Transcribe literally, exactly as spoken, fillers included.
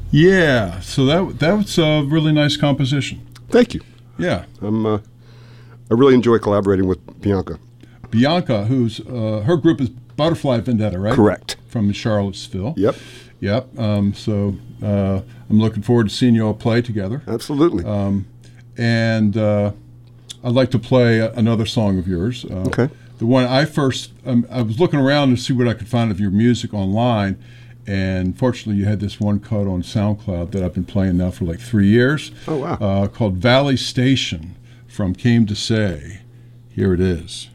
Yeah, so that that was a really nice composition. Thank you. Yeah. I'm, uh, I really enjoy collaborating with Bianca. Bianca, who's uh, her group is Butterfly Vendetta, right? Correct. From Charlottesville. Yep. Yep. Um, so uh, I'm looking forward to seeing you all play together. Absolutely. Um, and uh, I'd like to play another song of yours. Uh, okay. The one I first, um, I was looking around to see what I could find of your music online, and fortunately you had this one cut on SoundCloud that I've been playing now for like three years. Oh, wow. Uh, called Valley Station from Came to Say. Here it is.